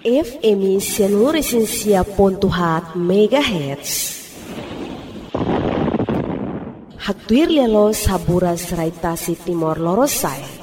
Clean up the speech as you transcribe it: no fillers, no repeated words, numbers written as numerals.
FM Seluruh Pontuhat MHz. Hatuir lelo sabura seraitasi Timor Lorosai.